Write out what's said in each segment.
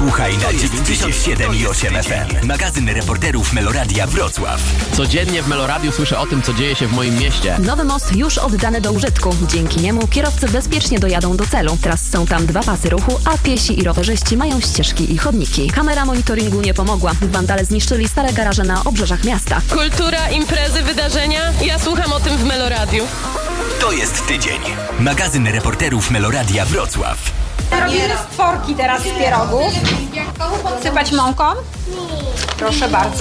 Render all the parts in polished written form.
Słuchaj na 97,8 FM. Magazyn reporterów Meloradia Wrocław. Codziennie w Meloradiu słyszę o tym, co dzieje się w moim mieście. Nowy most już oddany do użytku. Dzięki niemu kierowcy bezpiecznie dojadą do celu. Teraz są tam 2 pasy ruchu, a piesi i rowerzyści mają ścieżki i chodniki. Kamera monitoringu nie pomogła. Wandale zniszczyli stare garaże na obrzeżach miasta. Kultura, imprezy, wydarzenia. Ja słucham o tym w Meloradiu. To jest tydzień. Magazyn reporterów Meloradia Wrocław. Robimy stworki teraz z pierogów. Podsypać mąką? Proszę bardzo.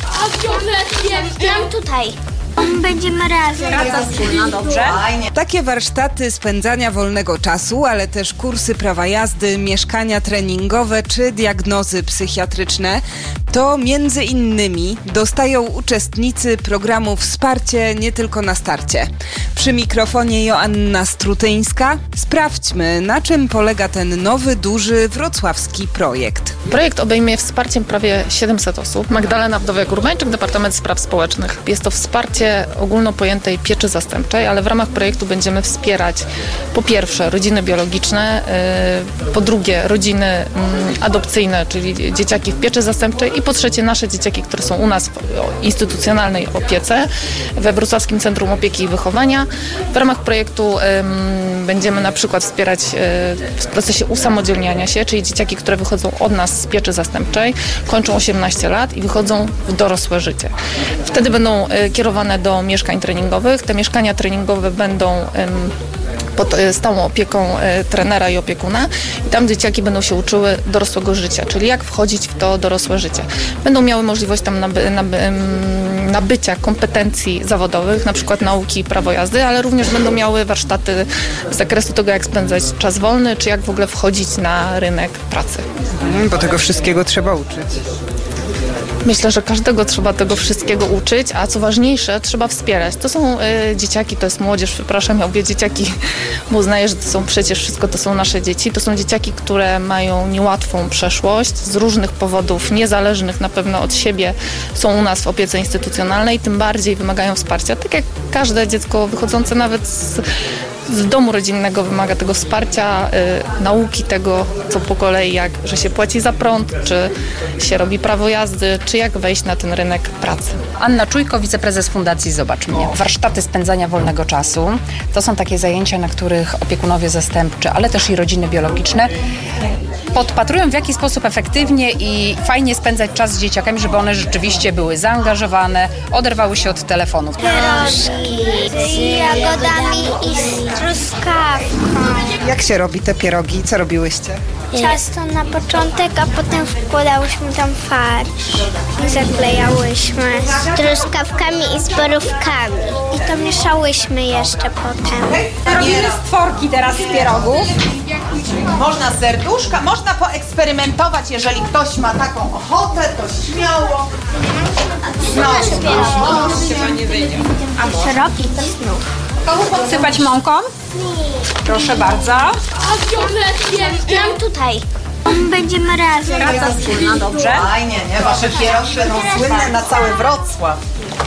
Wiem tutaj. Będziemy razem. Praca wspólna, dobrze. Takie warsztaty spędzania wolnego czasu, ale też kursy prawa jazdy, mieszkania treningowe czy diagnozy psychiatryczne to między innymi dostają uczestnicy programu Wsparcie nie tylko na starcie. Przy mikrofonie Joanna Strutyńska. Sprawdźmy, na czym polega ten nowy, duży wrocławski projekt. Projekt obejmie wsparciem prawie 700 osób. Magdalena Wdowiak-Urbańczyk, Departament Spraw Społecznych. Jest to wsparcie ogólnopojętej pieczy zastępczej, ale w ramach projektu będziemy wspierać po pierwsze rodziny biologiczne, po drugie rodziny adopcyjne, czyli dzieciaki w pieczy zastępczej i po trzecie nasze dzieciaki, które są u nas w instytucjonalnej opiece we Wrocławskim Centrum Opieki i Wychowania. W ramach projektu będziemy na przykład wspierać w procesie usamodzielniania się, czyli dzieciaki, które wychodzą od nas z pieczy zastępczej, kończą 18 lat i wychodzą w dorosłe życie. Wtedy będą kierowane do mieszkań treningowych. Te mieszkania treningowe będą pod stałą opieką trenera i opiekuna i tam dzieciaki będą się uczyły dorosłego życia, czyli jak wchodzić w to dorosłe życie. Będą miały możliwość tam nabycia kompetencji zawodowych, na przykład nauki prawo jazdy, ale również będą miały warsztaty z zakresu tego, jak spędzać czas wolny, czy jak w ogóle wchodzić na rynek pracy. Bo tego wszystkiego trzeba uczyć. Myślę, że każdego trzeba tego wszystkiego uczyć, a co ważniejsze, trzeba wspierać. To są dzieciaki, to jest młodzież, przepraszam, ja mówię dzieciaki, bo uznaję, że to są przecież wszystko, to są nasze dzieci. To są dzieciaki, które mają niełatwą przeszłość, z różnych powodów, niezależnych na pewno od siebie, są u nas w opiece instytucjonalnej, tym bardziej wymagają wsparcia. Tak jak każde dziecko wychodzące nawet z domu rodzinnego wymaga tego wsparcia, nauki tego, co po kolei, jak, że się płaci za prąd, czy się robi prawo jazdy, czy jak wejść na ten rynek pracy. Anna Czujko, wiceprezes Fundacji Zobacz Mnie. Warsztaty spędzania wolnego czasu to są takie zajęcia, na których opiekunowie zastępczy, ale też i rodziny biologiczne podpatrują, w jaki sposób efektywnie i fajnie spędzać czas z dzieciakami, żeby one rzeczywiście były zaangażowane, oderwały się od telefonów. Pierożki z jagodami i z truskawką. Jak się robi te pierogi? Co robiłyście? Ciasto na początek, a potem wkładałyśmy tam farsz i zaklejałyśmy z truskawkami i z borówkami. I to mieszałyśmy jeszcze potem. Robimy stworki teraz z pierogów. Można serduszka, można poeksperymentować, jeżeli ktoś ma taką ochotę, to śmiało. A szeroki to znów. Komu podsypać mąką? Proszę bardzo. Wiem tutaj. Będziemy razem. Praca wspólna, dobrze. Fajnie, nie? Wasze pierogi będą słynne na cały Wrocław.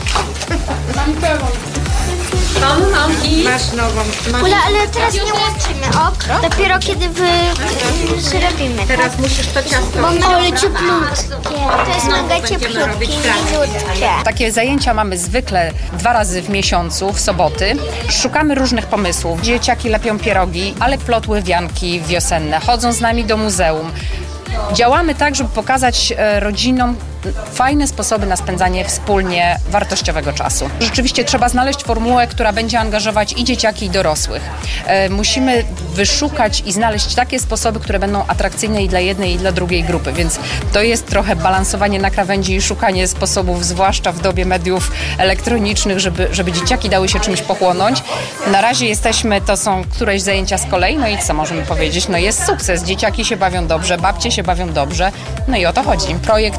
Mam i... Masz nową. Ula, ale teraz nie łączymy, ok? Dopiero kiedy zrobimy. Teraz musisz to ciasto. Ale cieplutkie. To jest mega cieplutkie, milutkie. Takie zajęcia mamy zwykle 2 razy w miesiącu, w soboty. Szukamy różnych pomysłów. Dzieciaki lepią pierogi, ale plotły wianki wiosenne. Chodzą z nami do muzeum. Działamy tak, żeby pokazać rodzinom fajne sposoby na spędzanie wspólnie wartościowego czasu. Rzeczywiście trzeba znaleźć formułę, która będzie angażować i dzieciaki, i dorosłych. Musimy wyszukać i znaleźć takie sposoby, które będą atrakcyjne i dla jednej, i dla drugiej grupy, więc to jest trochę balansowanie na krawędzi i szukanie sposobów, zwłaszcza w dobie mediów elektronicznych, żeby dzieciaki dały się czymś pochłonąć. Na razie to są któreś zajęcia z kolei, no i co możemy powiedzieć? No jest sukces, dzieciaki się bawią dobrze, babcie się bawią dobrze, no i o to chodzi. Projekt jest nie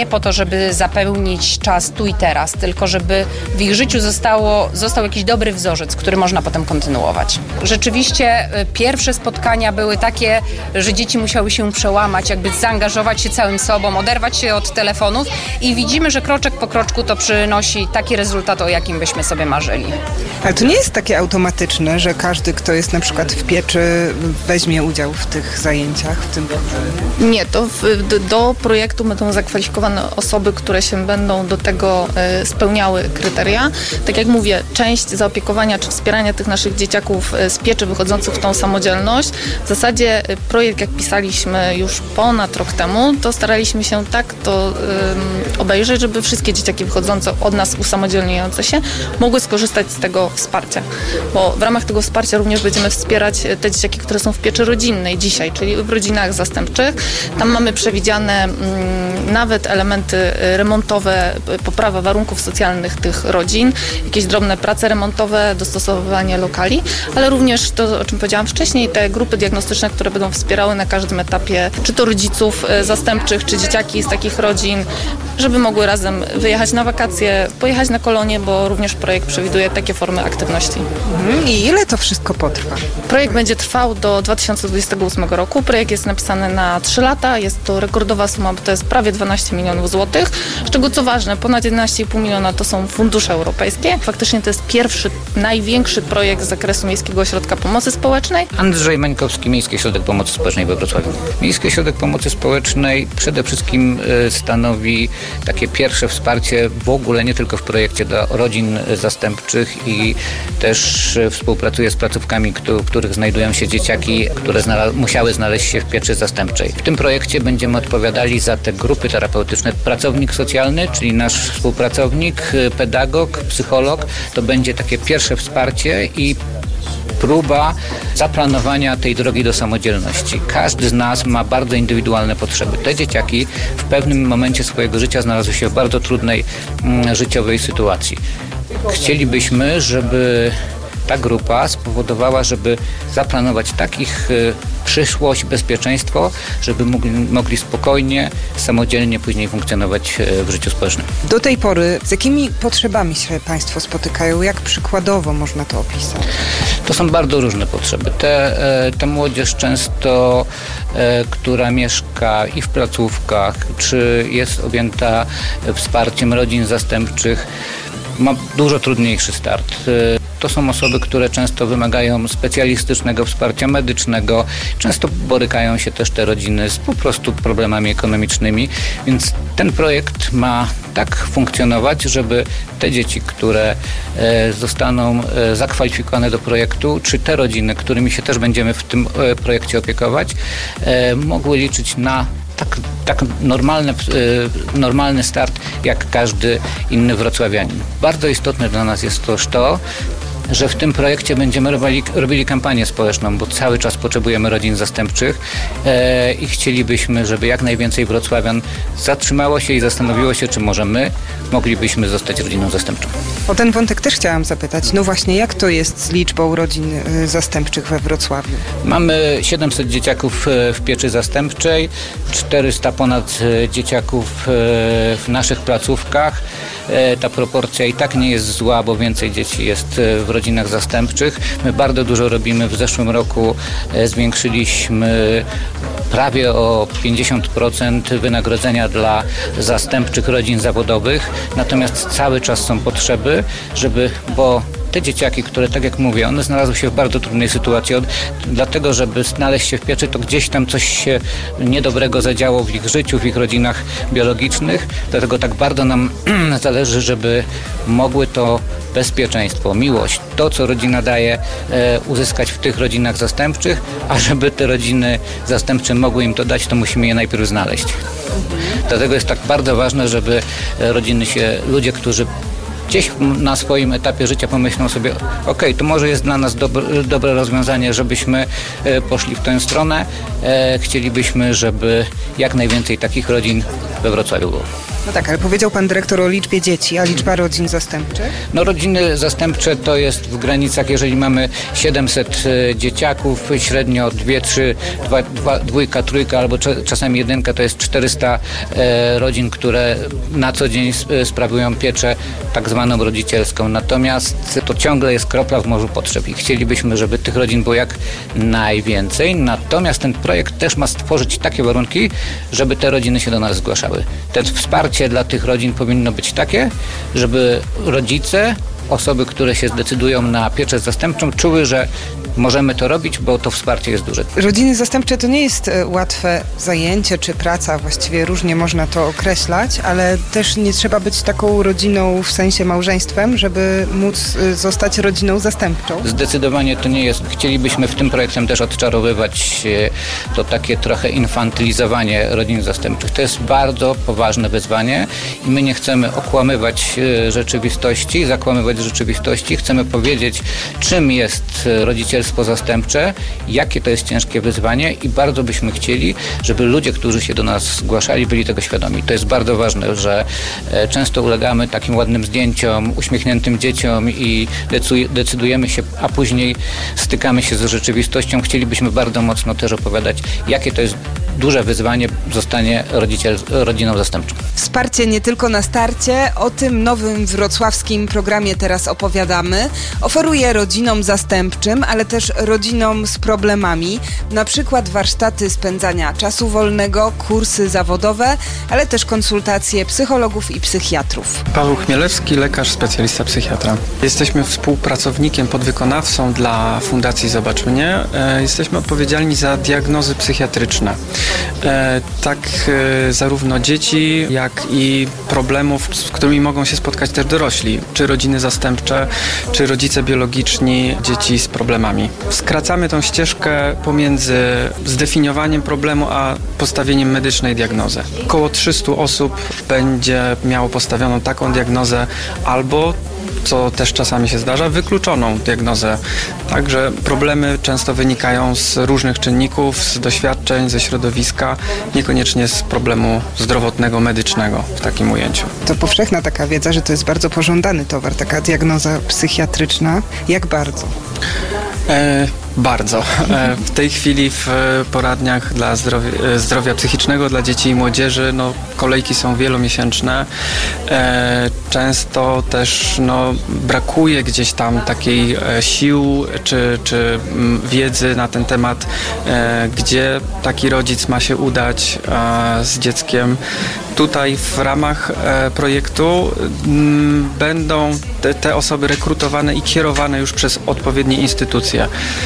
po to, żeby zapełnić czas tu i teraz, tylko żeby w ich życiu został jakiś dobry wzorzec, który można potem kontynuować. Rzeczywiście pierwsze spotkania były takie, że dzieci musiały się przełamać, jakby zaangażować się całym sobą, oderwać się od telefonów i widzimy, że kroczek po kroczku to przynosi taki rezultat, o jakim byśmy sobie marzyli. Ale to nie jest takie automatyczne, że każdy, kto jest na przykład w pieczy, weźmie udział w tych zajęciach, w tym programie? Nie, to do projektu będą zakwalifikowane osoby, które się będą do tego spełniały kryteria. Tak jak mówię, część zaopiekowania czy wspierania tych naszych dzieciaków z pieczy wychodzących w tą samodzielność. W zasadzie projekt, jak pisaliśmy już ponad rok temu, to staraliśmy się tak to obejrzeć, żeby wszystkie dzieciaki wychodzące od nas usamodzielniające się mogły skorzystać z tego wsparcia. Bo w ramach tego wsparcia również będziemy wspierać te dzieciaki, które są w pieczy rodzinnej dzisiaj, czyli w rodzinach zastępczych. Tam mamy przewidziane nawet elementy remontowe, poprawa warunków socjalnych tych rodzin, jakieś drobne prace remontowe, dostosowywanie lokali, ale również to, o czym powiedziałam wcześniej, te grupy diagnostyczne, które będą wspierały na każdym etapie, czy to rodziców zastępczych, czy dzieciaki z takich rodzin, żeby mogły razem wyjechać na wakacje, pojechać na kolonie, bo również projekt przewiduje takie formy aktywności. I ile to wszystko potrwa? Projekt będzie trwał do 2028 roku. Projekt jest napisany na 3 lata. Jest to rekordowa suma, bo to jest prawie 12 milionów złotych. Z czego co ważne, ponad 11,5 miliona to są fundusze europejskie. Faktycznie to jest pierwszy, największy projekt z zakresu Miejskiego Ośrodka Pomocy Społecznej. Andrzej Mańkowski, Miejski Ośrodek Pomocy Społecznej we Wrocławiu. Miejski Ośrodek Pomocy Społecznej przede wszystkim stanowi takie pierwsze wsparcie w ogóle, nie tylko w projekcie dla rodzin zastępczych i też współpracuje z placówkami, w których znajdują się dzieciaki, które musiały znaleźć się w pieczy zastępczej. W tym projekcie będziemy odpowiadali za te grupy terapeutyczne. Pracownik socjalny, czyli nasz współpracownik, pedagog, psycholog, to będzie takie pierwsze wsparcie i próba zaplanowania tej drogi do samodzielności. Każdy z nas ma bardzo indywidualne potrzeby. Te dzieciaki w pewnym momencie swojego życia znalazły się w bardzo trudnej życiowej sytuacji. Chcielibyśmy, żeby ta grupa spowodowała, żeby zaplanować takich przyszłość, bezpieczeństwo, żeby mogli spokojnie, samodzielnie później funkcjonować w życiu społecznym. Do tej pory z jakimi potrzebami się Państwo spotykają? Jak przykładowo można to opisać? To są bardzo różne potrzeby. Ta młodzież często, która mieszka i w placówkach, czy jest objęta wsparciem rodzin zastępczych, ma dużo trudniejszy start. To są osoby, które często wymagają specjalistycznego wsparcia medycznego. Często borykają się też te rodziny z po prostu problemami ekonomicznymi, więc ten projekt ma tak funkcjonować, żeby te dzieci, które zostaną zakwalifikowane do projektu, czy te rodziny, którymi się też będziemy w tym projekcie opiekować, mogły liczyć na tak normalny start jak każdy inny wrocławianin. Bardzo istotne dla nas jest też to, że w tym projekcie będziemy robili kampanię społeczną, bo cały czas potrzebujemy rodzin zastępczych i chcielibyśmy, żeby jak najwięcej wrocławian zatrzymało się i zastanowiło się, czy może my moglibyśmy zostać rodziną zastępczą. O ten wątek też chciałam zapytać. No właśnie, jak to jest z liczbą rodzin zastępczych we Wrocławiu? Mamy 700 dzieciaków w pieczy zastępczej, 400 ponad dzieciaków w naszych placówkach. Ta proporcja i tak nie jest zła, bo więcej dzieci jest w rodzinach zastępczych. My bardzo dużo robimy. W zeszłym roku zwiększyliśmy prawie o 50% wynagrodzenia dla zastępczych rodzin zawodowych. Natomiast cały czas są potrzeby, bo te dzieciaki, które, tak jak mówię, one znalazły się w bardzo trudnej sytuacji. Dlatego, żeby znaleźć się w pieczy, to gdzieś tam coś się niedobrego zadziało w ich życiu, w ich rodzinach biologicznych. Dlatego tak bardzo nam zależy, żeby mogły to bezpieczeństwo, miłość, to, co rodzina daje, uzyskać w tych rodzinach zastępczych, a żeby te rodziny zastępcze mogły im to dać, to musimy je najpierw znaleźć. Dlatego jest tak bardzo ważne, żeby ludzie, którzy gdzieś na swoim etapie życia pomyślą sobie, okej, to może jest dla nas dobre rozwiązanie, żebyśmy poszli w tę stronę. Chcielibyśmy, żeby jak najwięcej takich rodzin we Wrocławiu było. No tak, ale powiedział pan dyrektor o liczbie dzieci, a liczba rodzin zastępczych? No rodziny zastępcze to jest w granicach, jeżeli mamy 700 dzieciaków, średnio 2, 3, 2, 3 albo czasami 1, to jest 400 rodzin, które na co dzień sprawują pieczę tak zwaną rodzicielską. Natomiast to ciągle jest kropla w morzu potrzeb i chcielibyśmy, żeby tych rodzin było jak najwięcej. Natomiast ten projekt też ma stworzyć takie warunki, żeby te rodziny się do nas zgłaszały. Te wsparcie dla tych rodzin powinno być takie, żeby rodzice, osoby, które się zdecydują na pieczę zastępczą, czuły, że możemy to robić, bo to wsparcie jest duże. Rodziny zastępcze to nie jest łatwe zajęcie czy praca, właściwie różnie można to określać, ale też nie trzeba być taką rodziną w sensie małżeństwem, żeby móc zostać rodziną zastępczą. Zdecydowanie to nie jest. Chcielibyśmy w tym projektem też odczarowywać to takie trochę infantylizowanie rodzin zastępczych. To jest bardzo poważne wyzwanie i my nie chcemy okłamywać rzeczywistości, zakłamywać rzeczywistości. Chcemy powiedzieć, czym jest rodzicielstwo zastępcze, jakie to jest ciężkie wyzwanie i bardzo byśmy chcieli, żeby ludzie, którzy się do nas zgłaszali, byli tego świadomi. To jest bardzo ważne, że często ulegamy takim ładnym zdjęciom, uśmiechniętym dzieciom i decydujemy się, a później stykamy się z rzeczywistością. Chcielibyśmy bardzo mocno też opowiadać, jakie to jest duże wyzwanie zostanie rodziną zastępczą. Wsparcie nie tylko na starcie, o tym nowym wrocławskim programie teraz opowiadamy. Oferuje rodzinom zastępczym, ale też rodzinom z problemami, na przykład warsztaty spędzania czasu wolnego, kursy zawodowe, ale też konsultacje psychologów i psychiatrów. Paweł Chmielewski, lekarz, specjalista psychiatra. Jesteśmy współpracownikiem, podwykonawcą dla Fundacji Zobacz Mnie. Jesteśmy odpowiedzialni za diagnozy psychiatryczne. Tak zarówno dzieci, jak i problemów, z którymi mogą się spotkać też dorośli, czy rodziny zastępcze, czy rodzice biologiczni dzieci z problemami. Skracamy tą ścieżkę pomiędzy zdefiniowaniem problemu, a postawieniem medycznej diagnozy. Około 300 osób będzie miało postawioną taką diagnozę albo, co też czasami się zdarza, wykluczoną diagnozę. Także problemy często wynikają z różnych czynników, z doświadczeń, ze środowiska, niekoniecznie z problemu zdrowotnego, medycznego w takim ujęciu. To powszechna taka wiedza, że to jest bardzo pożądany towar, taka diagnoza psychiatryczna. Jak bardzo? Bardzo. W tej chwili w poradniach dla zdrowia psychicznego dla dzieci i młodzieży kolejki są wielomiesięczne. Często też brakuje gdzieś tam takiej sił czy wiedzy na ten temat, gdzie taki rodzic ma się udać z dzieckiem. Tutaj w ramach projektu będą te osoby rekrutowane i kierowane już przez odpowiednie instytucje.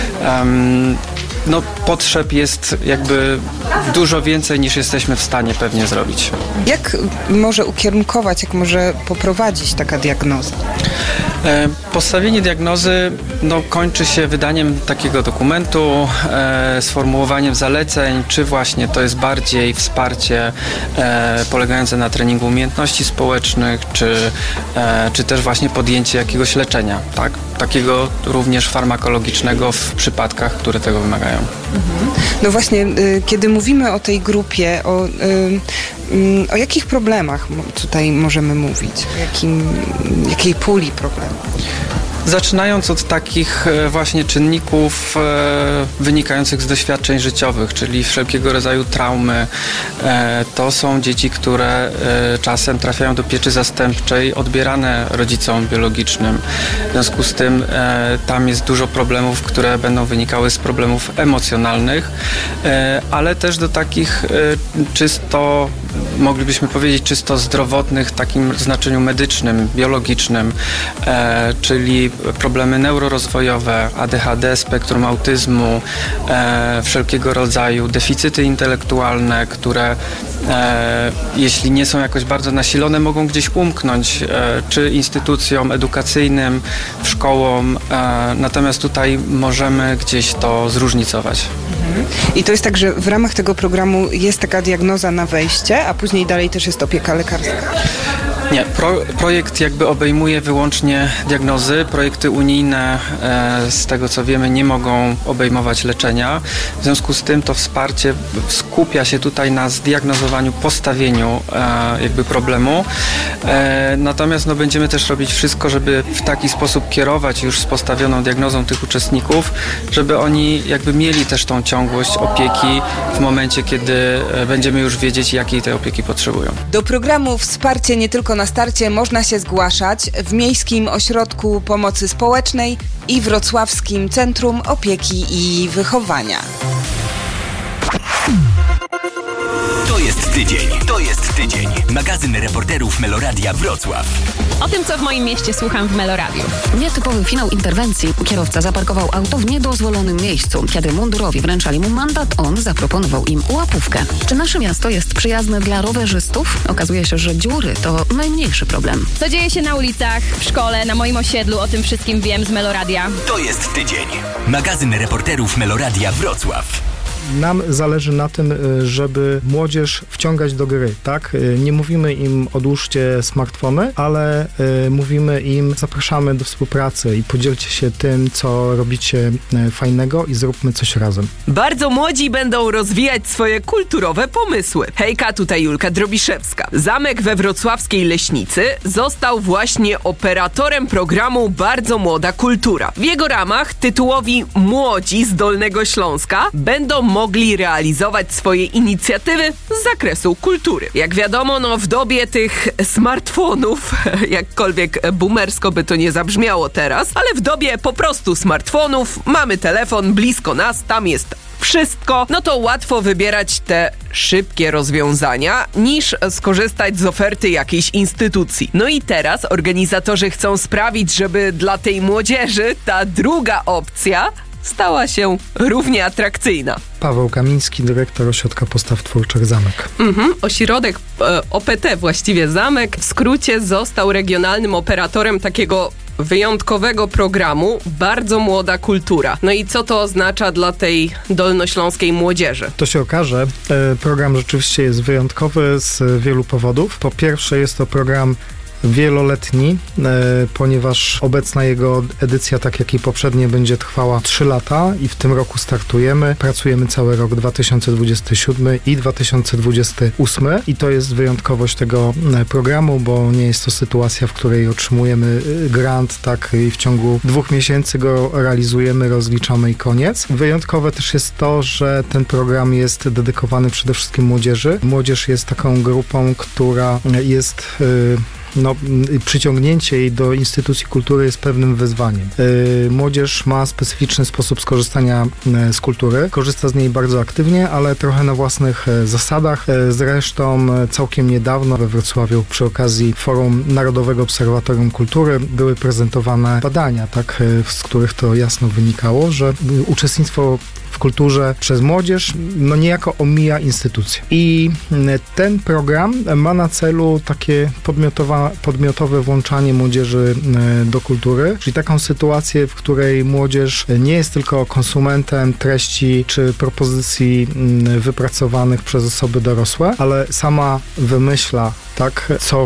Potrzeb jest jakby dużo więcej niż jesteśmy w stanie pewnie zrobić. Jak może ukierunkować, jak może poprowadzić taka diagnoza? Postawienie diagnozy kończy się wydaniem takiego dokumentu, sformułowaniem zaleceń, czy właśnie to jest bardziej wsparcie polegające na treningu umiejętności społecznych, czy też właśnie podjęcie jakiegoś leczenia, tak? Takiego również farmakologicznego w przypadkach, które tego wymagają. No właśnie, kiedy mówimy o tej grupie, o jakich problemach tutaj możemy mówić? Jakiej puli problemów? Zaczynając od takich właśnie czynników wynikających z doświadczeń życiowych, czyli wszelkiego rodzaju traumy. To są dzieci, które czasem trafiają do pieczy zastępczej odbierane rodzicom biologicznym. W związku z tym tam jest dużo problemów, które będą wynikały z problemów emocjonalnych, ale też do takich czysto, moglibyśmy powiedzieć, czysto zdrowotnych w takim znaczeniu medycznym, biologicznym, czyli problemy neurorozwojowe, ADHD, spektrum autyzmu, wszelkiego rodzaju deficyty intelektualne, które jeśli nie są jakoś bardzo nasilone, mogą gdzieś umknąć, czy instytucjom edukacyjnym, szkołom, natomiast tutaj możemy gdzieś to zróżnicować. I to jest tak, że w ramach tego programu jest taka diagnoza na wejście, a później dalej też jest opieka lekarska? Nie, projekt jakby obejmuje wyłącznie diagnozy. Projekty unijne, z tego co wiemy, nie mogą obejmować leczenia. W związku z tym to wsparcie skupia się tutaj na zdiagnozowaniu, postawieniu jakby problemu. Natomiast będziemy też robić wszystko, żeby w taki sposób kierować już z postawioną diagnozą tych uczestników, żeby oni jakby mieli też tą ciągłość opieki w momencie, kiedy będziemy już wiedzieć, jakiej tej opieki potrzebują. Do programu Wsparcie nie tylko na starcie można się zgłaszać w Miejskim Ośrodku Pomocy Społecznej i Wrocławskim Centrum Opieki i Wychowania. To jest tydzień. Magazyn reporterów Meloradia Wrocław. O tym, co w moim mieście słucham w Meloradiu. Nietypowy finał interwencji. Kierowca zaparkował auto w niedozwolonym miejscu. Kiedy mundurowi wręczali mu mandat, on zaproponował im łapówkę. Czy nasze miasto jest przyjazne dla rowerzystów? Okazuje się, że dziury to najmniejszy problem. Co dzieje się na ulicach, w szkole, na moim osiedlu, o tym wszystkim wiem z Meloradia. To jest tydzień. Magazyn reporterów Meloradia Wrocław. Nam zależy na tym, żeby młodzież wciągać do gry, tak? Nie mówimy im odłóżcie smartfony, ale mówimy im, zapraszamy do współpracy i podzielcie się tym, co robicie fajnego i zróbmy coś razem. Bardzo młodzi będą rozwijać swoje kulturowe pomysły. Hejka, tutaj Julka Drobiszewska. Zamek we wrocławskiej Leśnicy został właśnie operatorem programu Bardzo Młoda Kultura. W jego ramach tytułowi Młodzi z Dolnego Śląska będą mogli realizować swoje inicjatywy z zakresu kultury. Jak wiadomo, w dobie tych smartfonów, jakkolwiek boomersko by to nie zabrzmiało teraz, ale w dobie po prostu smartfonów, mamy telefon blisko nas, tam jest wszystko, to łatwo wybierać te szybkie rozwiązania, niż skorzystać z oferty jakiejś instytucji. I teraz organizatorzy chcą sprawić, żeby dla tej młodzieży ta druga opcja stała się równie atrakcyjna. Paweł Kamiński, dyrektor Ośrodka Postaw Twórczych Zamek. Ośrodek OPT, właściwie Zamek, w skrócie został regionalnym operatorem takiego wyjątkowego programu Bardzo Młoda Kultura. I co to oznacza dla tej dolnośląskiej młodzieży? To się okaże. Program rzeczywiście jest wyjątkowy z wielu powodów. Po pierwsze, jest to program wieloletni, ponieważ obecna jego edycja, tak jak i poprzednie, będzie trwała 3 lata i w tym roku startujemy. Pracujemy cały rok 2027 i 2028 i to jest wyjątkowość tego programu, bo nie jest to sytuacja, w której otrzymujemy grant, tak, i w ciągu 2 miesięcy go realizujemy, rozliczamy i koniec. Wyjątkowe też jest to, że ten program jest dedykowany przede wszystkim młodzieży. Młodzież jest taką grupą, która jest przyciągnięcie jej do instytucji kultury jest pewnym wyzwaniem. Młodzież ma specyficzny sposób skorzystania z kultury. Korzysta z niej bardzo aktywnie, ale trochę na własnych zasadach. Zresztą całkiem niedawno we Wrocławiu przy okazji Forum Narodowego Obserwatorium Kultury były prezentowane badania, tak, z których to jasno wynikało, że uczestnictwo w kulturze przez młodzież niejako omija instytucje. I ten program ma na celu takie podmiotowe włączanie młodzieży do kultury, czyli taką sytuację, w której młodzież nie jest tylko konsumentem treści czy propozycji wypracowanych przez osoby dorosłe, ale sama wymyśla, tak, co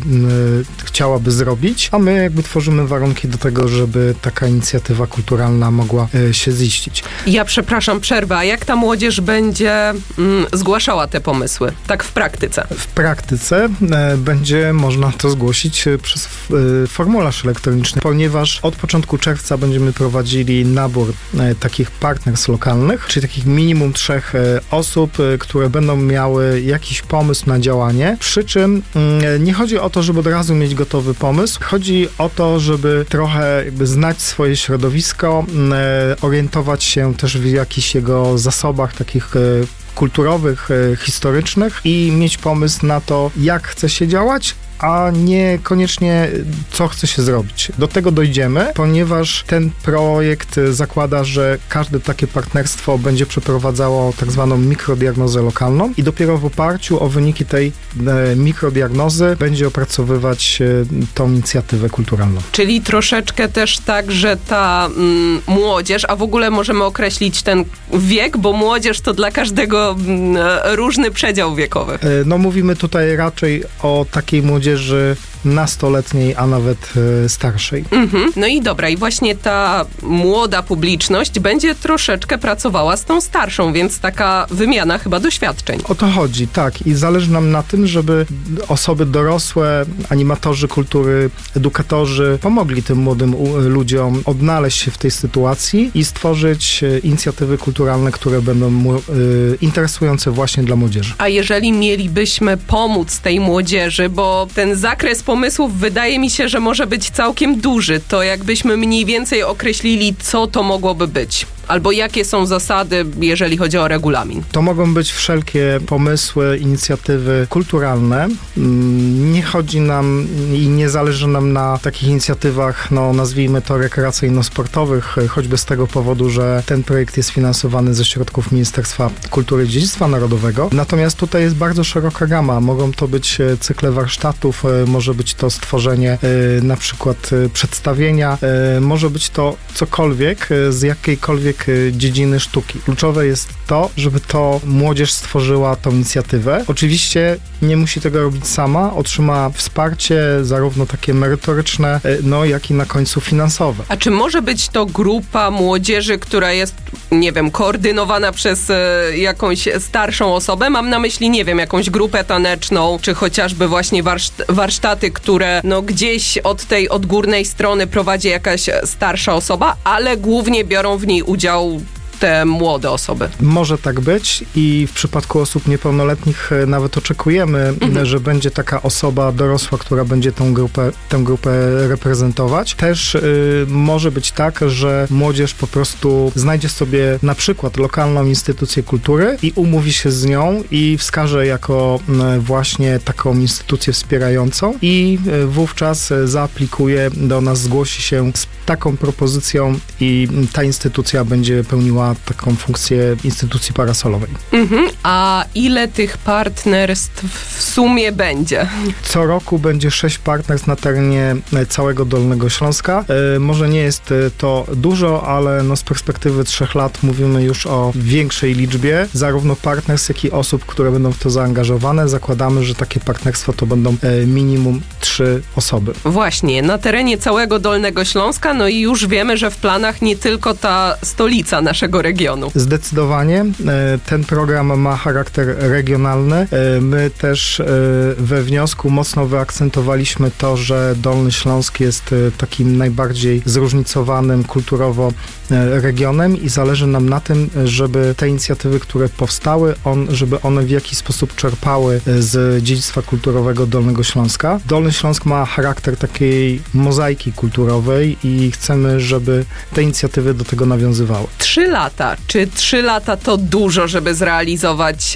chciałaby zrobić, a my jakby tworzymy warunki do tego, żeby taka inicjatywa kulturalna mogła się ziścić. Ja przepraszam, przerwa. Jak ta młodzież będzie zgłaszała te pomysły? Tak w praktyce? W praktyce będzie można to zgłosić przez formularz elektroniczny, ponieważ od początku czerwca będziemy prowadzili nabór takich partners lokalnych, czyli takich minimum 3 osób, które będą miały jakiś pomysł na działanie, przy czym nie chodzi o to, żeby od razu mieć gotowy pomysł. Chodzi o to, żeby trochę jakby znać swoje środowisko, orientować się też w jakichś jego zasobach takich kulturowych, historycznych i mieć pomysł na to, jak chce się działać, a niekoniecznie co chce się zrobić. Do tego dojdziemy, ponieważ ten projekt zakłada, że każde takie partnerstwo będzie przeprowadzało tak zwaną mikrodiagnozę lokalną i dopiero w oparciu o wyniki tej mikrodiagnozy będzie opracowywać tą inicjatywę kulturalną. Czyli troszeczkę też tak, że ta młodzież, a w ogóle możemy określić ten wiek, bo młodzież to dla każdego różny przedział wiekowy. Mówimy tutaj raczej o takiej młodzieży nastoletniej, a nawet starszej. No i dobra, i właśnie ta młoda publiczność będzie troszeczkę pracowała z tą starszą, więc taka wymiana chyba doświadczeń. O to chodzi, tak. I zależy nam na tym, żeby osoby dorosłe, animatorzy kultury, edukatorzy pomogli tym młodym ludziom odnaleźć się w tej sytuacji i stworzyć inicjatywy kulturalne, które będą interesujące właśnie dla młodzieży. A jeżeli mielibyśmy pomóc tej młodzieży, bo ten zakres pomysłów wydaje mi się, że może być całkiem duży, to jakbyśmy mniej więcej określili, co to mogłoby być? Albo jakie są zasady, jeżeli chodzi o regulamin? To mogą być wszelkie pomysły, inicjatywy kulturalne. Nie chodzi nam i nie zależy nam na takich inicjatywach, no nazwijmy to rekreacyjno-sportowych, choćby z tego powodu, że ten projekt jest finansowany ze środków Ministerstwa Kultury i Dziedzictwa Narodowego. Natomiast tutaj jest bardzo szeroka gama. Mogą to być cykle warsztatów, może być to stworzenie na przykład przedstawienia, może być to cokolwiek z jakiejkolwiek dziedziny sztuki. Kluczowe jest to, żeby to młodzież stworzyła tą inicjatywę. Oczywiście nie musi tego robić sama, otrzyma wsparcie zarówno takie merytoryczne, no jak i na końcu finansowe. A czy może być to grupa młodzieży, która jest, nie wiem, koordynowana przez jakąś starszą osobę? Mam na myśli, nie wiem, jakąś grupę taneczną, czy chociażby właśnie warsztaty, które no gdzieś od tej odgórnej strony prowadzi jakaś starsza osoba, ale głównie biorą w niej udział te młode osoby. Może tak być i w przypadku osób niepełnoletnich nawet oczekujemy, że będzie taka osoba dorosła, która będzie tę grupę reprezentować. Też może być tak, że młodzież po prostu znajdzie sobie na przykład lokalną instytucję kultury i umówi się z nią i wskaże jako właśnie taką instytucję wspierającą i wówczas zaaplikuje do nas, zgłosi się z taką propozycją i ta instytucja będzie pełniła taką funkcję instytucji parasolowej. A ile tych partnerstw w sumie będzie? Co roku będzie 6 partnerstw na terenie całego Dolnego Śląska. Może nie jest to dużo, ale no z perspektywy 3 lat mówimy już o większej liczbie, zarówno partnerstw, jak i osób, które będą w to zaangażowane. Zakładamy, że takie partnerstwa to będą minimum 3 osoby. Właśnie, na terenie całego Dolnego Śląska, no i już wiemy, że w planach nie tylko ta stolica naszego regionu. Zdecydowanie. Ten program ma charakter regionalny. My też we wniosku mocno wyakcentowaliśmy to, że Dolny Śląsk jest takim najbardziej zróżnicowanym kulturowo regionem i zależy nam na tym, żeby te inicjatywy, które powstały, żeby one w jakiś sposób czerpały z dziedzictwa kulturowego Dolnego Śląska. Dolny Śląsk ma charakter takiej mozaiki kulturowej i chcemy, żeby te inicjatywy do tego nawiązywały. 3 lata. Czy 3 lata to dużo, żeby zrealizować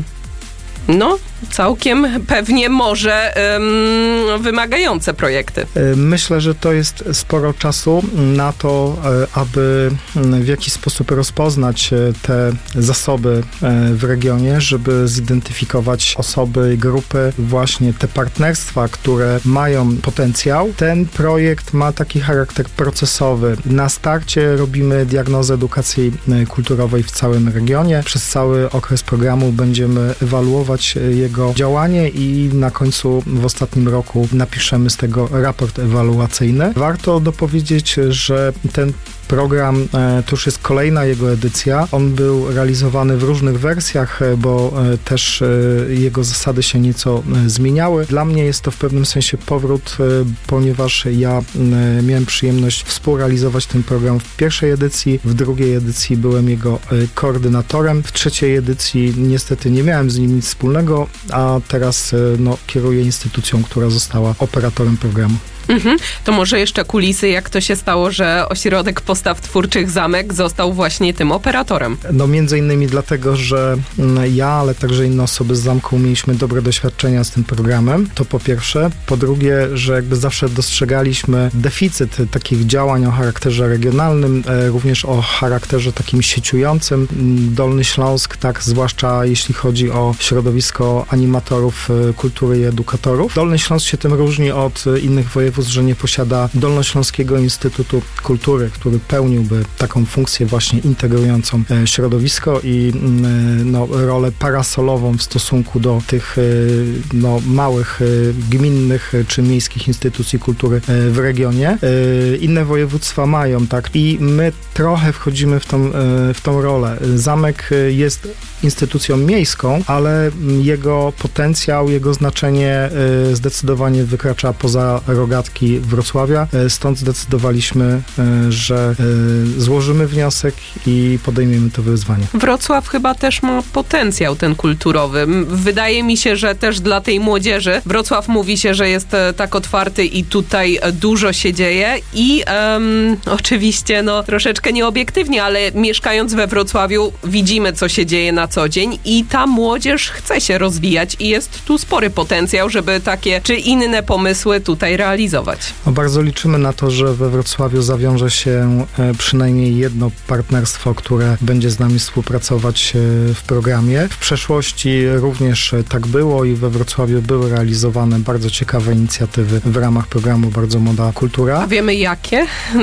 całkiem pewnie może wymagające projekty? Myślę, że to jest sporo czasu na to, aby w jakiś sposób rozpoznać te zasoby w regionie, żeby zidentyfikować osoby, grupy, właśnie te partnerstwa, które mają potencjał. Ten projekt ma taki charakter procesowy. Na starcie robimy diagnozę edukacji kulturowej w całym regionie. Przez cały okres programu będziemy ewaluować jego działanie i na końcu w ostatnim roku napiszemy z tego raport ewaluacyjny. Warto dopowiedzieć, że ten program to już jest kolejna jego edycja. On był realizowany w różnych wersjach, bo też jego zasady się nieco zmieniały. Dla mnie jest to w pewnym sensie powrót, ponieważ ja miałem przyjemność współrealizować ten program w pierwszej edycji, w drugiej edycji byłem jego koordynatorem, w trzeciej edycji niestety nie miałem z nim nic wspólnego, a teraz kieruję instytucją, która została operatorem programu. To może jeszcze kulisy, jak to się stało, że Ośrodek Postaw Twórczych Zamek został właśnie tym operatorem? Między innymi dlatego, że ja, ale także inne osoby z zamku mieliśmy dobre doświadczenia z tym programem. To po pierwsze. Po drugie, że jakby zawsze dostrzegaliśmy deficyt takich działań o charakterze regionalnym, również o charakterze takim sieciującym. Dolny Śląsk, tak, zwłaszcza jeśli chodzi o środowisko animatorów kultury i edukatorów. Dolny Śląsk się tym różni od innych województw województw, że nie posiada Dolnośląskiego Instytutu Kultury, który pełniłby taką funkcję właśnie integrującą środowisko i rolę parasolową w stosunku do tych małych gminnych czy miejskich instytucji kultury w regionie. Inne województwa mają, tak, i my trochę wchodzimy w tą rolę. Zamek jest instytucją miejską, ale jego potencjał, jego znaczenie zdecydowanie wykracza poza rogatki Wrocławia. Stąd zdecydowaliśmy, że złożymy wniosek i podejmiemy to wyzwanie. Wrocław chyba też ma potencjał ten kulturowy. Wydaje mi się, że też dla tej młodzieży Wrocław mówi się, że jest tak otwarty i tutaj dużo się dzieje i oczywiście troszeczkę nieobiektywnie, ale mieszkając we Wrocławiu widzimy, co się dzieje na co dzień i ta młodzież chce się rozwijać i jest tu spory potencjał, żeby takie czy inne pomysły tutaj realizować. Bardzo liczymy na to, że we Wrocławiu zawiąże się przynajmniej jedno partnerstwo, które będzie z nami współpracować w programie. W przeszłości również tak było i we Wrocławiu były realizowane bardzo ciekawe inicjatywy w ramach programu Bardzo Młoda Kultura. A wiemy jakie?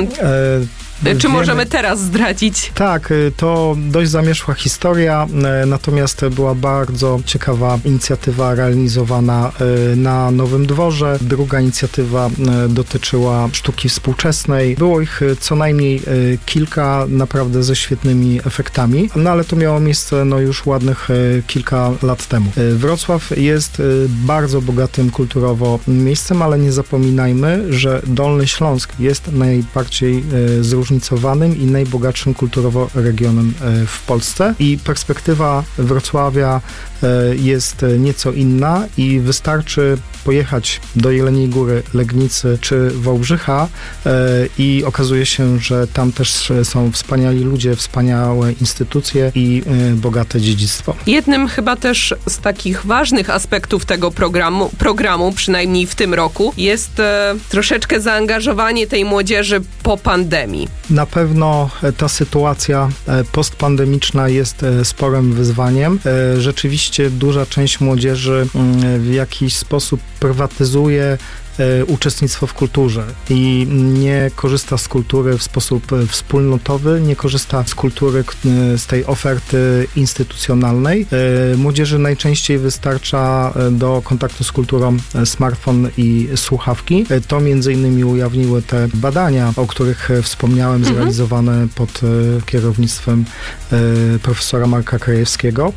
Czy możemy teraz zdradzić? Tak, to dość zamierzchła historia, natomiast była bardzo ciekawa inicjatywa realizowana na Nowym Dworze. Druga inicjatywa dotyczyła sztuki współczesnej. Było ich co najmniej kilka, naprawdę ze świetnymi efektami, ale to miało miejsce już ładnych kilka lat temu. Wrocław jest bardzo bogatym kulturowo miejscem, ale nie zapominajmy, że Dolny Śląsk jest najbardziej zróżnicowanym i najbogatszym kulturowo regionem w Polsce i perspektywa Wrocławia jest nieco inna i wystarczy pojechać do Jeleniej Góry, Legnicy czy Wałbrzycha i okazuje się, że tam też są wspaniali ludzie, wspaniałe instytucje i bogate dziedzictwo. Jednym chyba też z takich ważnych aspektów tego programu, przynajmniej w tym roku, jest troszeczkę zaangażowanie tej młodzieży po pandemii. Na pewno ta sytuacja postpandemiczna jest sporym wyzwaniem. Rzeczywiście duża część młodzieży w jakiś sposób prywatyzuje uczestnictwo w kulturze i nie korzysta z kultury w sposób wspólnotowy, nie korzysta z kultury, z tej oferty instytucjonalnej. Młodzieży najczęściej wystarcza do kontaktu z kulturą smartfon i słuchawki. To między innymi ujawniły te badania, o których wspomniałem, zrealizowane pod kierownictwem profesora Marka Krajewskiego.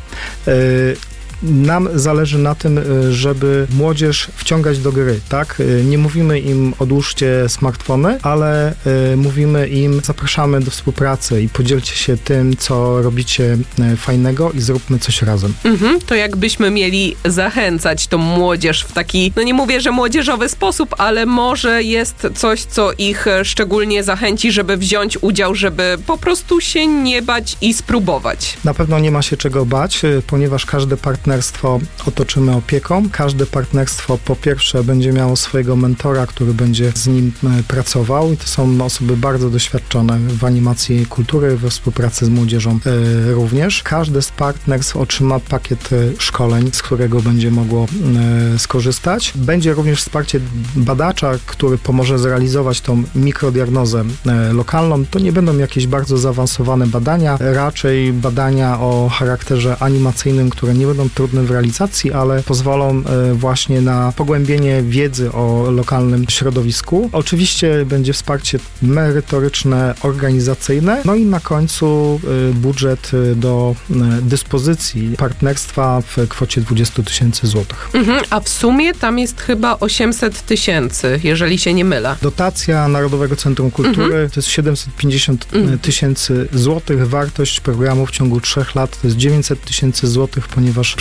Nam zależy na tym, żeby młodzież wciągać do gry, tak? Nie mówimy im odłóżcie smartfony, ale mówimy im zapraszamy do współpracy i podzielcie się tym, co robicie fajnego i zróbmy coś razem. To jakbyśmy mieli zachęcać tą młodzież w taki, nie mówię, że młodzieżowy sposób, ale może jest coś, co ich szczególnie zachęci, żeby wziąć udział, żeby po prostu się nie bać i spróbować. Na pewno nie ma się czego bać, ponieważ każde partnerstwo otoczymy opieką. Każde partnerstwo po pierwsze będzie miało swojego mentora, który będzie z nim pracował i to są osoby bardzo doświadczone w animacji kultury, we współpracy z młodzieżą również. Każde z partnerstw otrzyma pakiet szkoleń, z którego będzie mogło skorzystać. Będzie również wsparcie badacza, który pomoże zrealizować tą mikrodiagnozę lokalną. To nie będą jakieś bardzo zaawansowane badania, raczej badania o charakterze animacyjnym, które nie będą trudne w realizacji, ale pozwolą właśnie na pogłębienie wiedzy o lokalnym środowisku. Oczywiście będzie wsparcie merytoryczne, organizacyjne, no i na końcu budżet do dyspozycji partnerstwa w kwocie 20 000 złotych. A w sumie tam jest chyba 800 000, jeżeli się nie mylę. Dotacja Narodowego Centrum Kultury to jest 750 000 złotych. Wartość programu w ciągu 3 lat to jest 900 000 złotych, ponieważ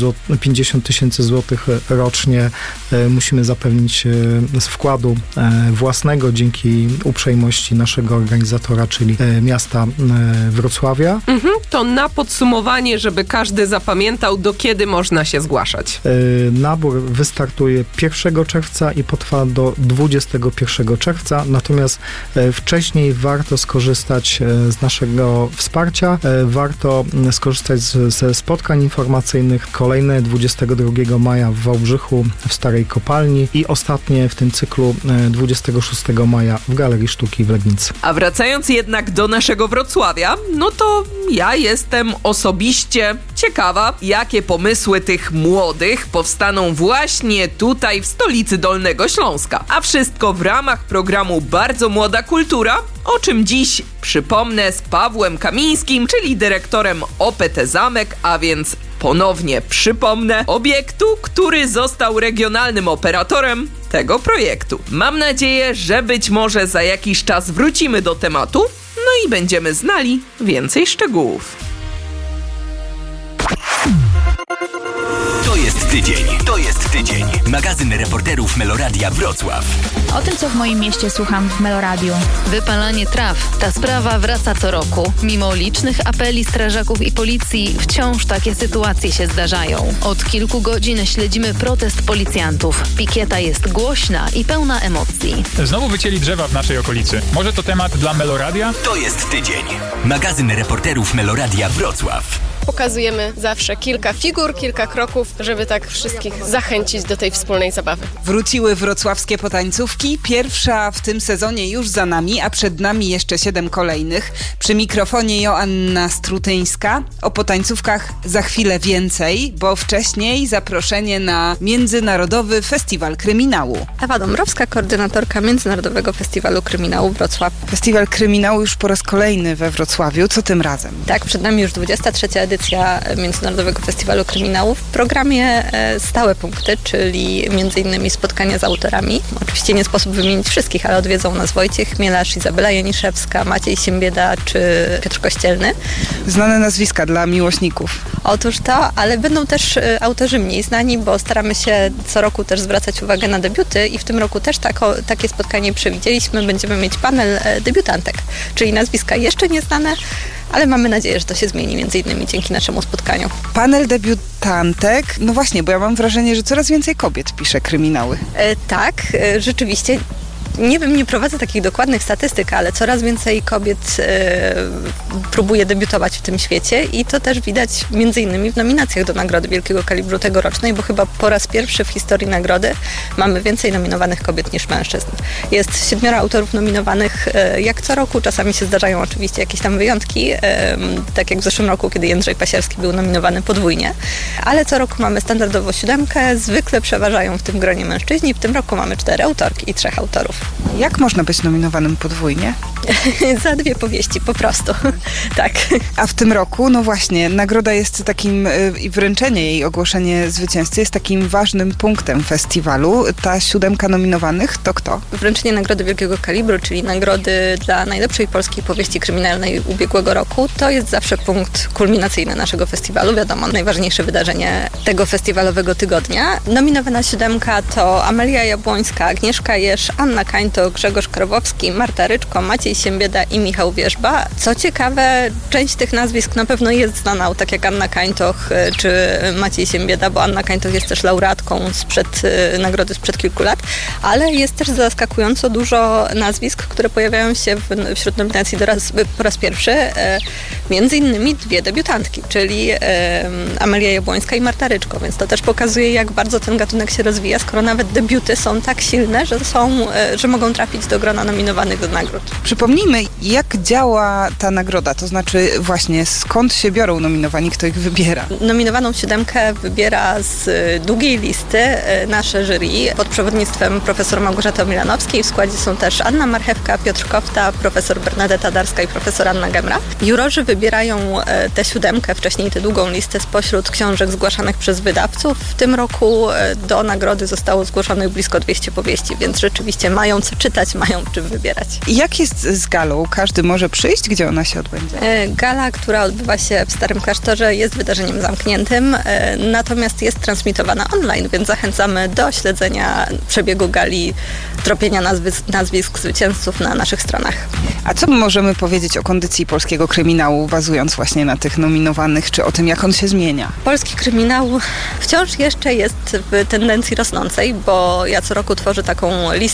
50 000 złotych rocznie musimy zapewnić z wkładu własnego dzięki uprzejmości naszego organizatora, czyli miasta Wrocławia. To na podsumowanie, żeby każdy zapamiętał, do kiedy można się zgłaszać. Nabór wystartuje 1 czerwca i potrwa do 21 czerwca, natomiast wcześniej warto skorzystać z naszego wsparcia, warto skorzystać ze spotkań informacyjnych Kryminalnych, kolejne 22 maja w Wałbrzychu w Starej Kopalni i ostatnie w tym cyklu 26 maja w Galerii Sztuki w Legnicy. A wracając jednak do naszego Wrocławia, no to ja jestem osobiście ciekawa, jakie pomysły tych młodych powstaną właśnie tutaj w stolicy Dolnego Śląska. A wszystko w ramach programu Bardzo Młoda Kultura, o czym dziś przypomnę z Pawłem Kamińskim, czyli dyrektorem OPT Zamek, a więc ponownie przypomnę, obiektu, który został regionalnym operatorem tego projektu. Mam nadzieję, że być może za jakiś czas wrócimy do tematu, no i będziemy znali więcej szczegółów. To jest tydzień. Magazyn reporterów Meloradia Wrocław. O tym, co w moim mieście słucham w Meloradiu. Wypalanie traw. Ta sprawa wraca co roku. Mimo licznych apeli strażaków i policji, wciąż takie sytuacje się zdarzają. Od kilku godzin śledzimy protest policjantów. Pikieta jest głośna i pełna emocji. Znowu wycięli drzewa w naszej okolicy. Może to temat dla Meloradia? To jest tydzień. Magazyn reporterów Meloradia Wrocław. Pokazujemy zawsze kilka figur, kilka kroków, żeby tak wszystkich zachęcić do tej wspólnej zabawy. Wróciły wrocławskie potańcówki. Pierwsza w tym sezonie już za nami, a przed nami jeszcze 7 kolejnych. Przy mikrofonie Joanna Strutyńska. O potańcówkach za chwilę więcej, bo wcześniej zaproszenie na Międzynarodowy Festiwal Kryminału. Ewa Dąbrowska, koordynatorka Międzynarodowego Festiwalu Kryminału Wrocław. Festiwal Kryminału już po raz kolejny we Wrocławiu. Co tym razem? Tak, przed nami już 23. edycja Międzynarodowego Festiwalu Kryminału. W programie stałe punkty, czyli m.in. spotkania z autorami. Oczywiście nie sposób wymienić wszystkich, ale odwiedzą nas Wojciech Chmielarz, Izabela Janiszewska, Maciej Siembieda czy Piotr Kościelny. Znane nazwiska dla miłośników. Otóż to, ale będą też autorzy mniej znani, bo staramy się co roku też zwracać uwagę na debiuty i w tym roku też takie spotkanie przewidzieliśmy. Będziemy mieć panel debiutantek, czyli nazwiska jeszcze nieznane, ale mamy nadzieję, że to się zmieni między innymi dzięki naszemu spotkaniu. Panel debiutantek, no właśnie, bo ja mam wrażenie, że coraz więcej kobiet pisze kryminały. Tak, rzeczywiście. Nie wiem, nie prowadzę takich dokładnych statystyk, ale coraz więcej kobiet próbuje debiutować w tym świecie i to też widać między innymi w nominacjach do Nagrody Wielkiego Kalibru tegorocznej, bo chyba po raz pierwszy w historii nagrody mamy więcej nominowanych kobiet niż mężczyzn. Jest 7 autorów nominowanych jak co roku, czasami się zdarzają oczywiście jakieś tam wyjątki, tak jak w zeszłym roku, kiedy Jędrzej Pasierski był nominowany podwójnie, ale co roku mamy standardowo 7, zwykle przeważają w tym gronie mężczyźni, w tym roku mamy 4 autorki i 3 autorów. Jak można być nominowanym podwójnie? Za 2 powieści, po prostu. Tak. A w tym roku, no właśnie, nagroda jest takim, i wręczenie jej, ogłoszenie zwycięzcy jest takim ważnym punktem festiwalu. Ta 7 nominowanych to kto? Wręczenie Nagrody Wielkiego Kalibru, czyli nagrody dla najlepszej polskiej powieści kryminalnej ubiegłego roku, to jest zawsze punkt kulminacyjny naszego festiwalu. Wiadomo, najważniejsze wydarzenie tego festiwalowego tygodnia. Nominowana 7 to Amelia Jabłońska, Agnieszka Jerz, Anna Kańto, Grzegorz Krowowski, Marta Ryczko, Maciej Siembieda i Michał Wierzba. Co ciekawe, część tych nazwisk na pewno jest znana, tak jak Anna Kańtoch czy Maciej Siembieda, bo Anna Kańtoch jest też laureatką nagrody sprzed kilku lat, ale jest też zaskakująco dużo nazwisk, które pojawiają się wśród nominacji po raz pierwszy. Między innymi 2 debiutantki, czyli Amelia Jabłońska i Marta Ryczko, więc to też pokazuje, jak bardzo ten gatunek się rozwija, skoro nawet debiuty są tak silne, że mogą trafić do grona nominowanych do nagród. Przypomnijmy, jak działa ta nagroda, to znaczy właśnie skąd się biorą nominowani, kto ich wybiera? Nominowaną 7 wybiera z długiej listy nasze jury pod przewodnictwem profesor Małgorzaty Milanowskiej. W składzie są też Anna Marchewka, Piotr Kofta, profesor Bernadeta Darska i profesor Anna Gemra. Jurorzy wybierają tę 7, wcześniej tę długą listę spośród książek zgłaszanych przez wydawców. W tym roku do nagrody zostało zgłoszonych blisko 200 powieści, więc rzeczywiście mają co czytać, mają czym wybierać. Jak jest z galą? Każdy może przyjść? Gdzie ona się odbędzie? Gala, która odbywa się w Starym Klasztorze, jest wydarzeniem zamkniętym, natomiast jest transmitowana online, więc zachęcamy do śledzenia przebiegu gali, tropienia nazwisk zwycięzców na naszych stronach. A co możemy powiedzieć o kondycji polskiego kryminału, bazując właśnie na tych nominowanych, czy o tym, jak on się zmienia? Polski kryminał wciąż jeszcze jest w tendencji rosnącej, bo ja co roku tworzę taką listę wydanych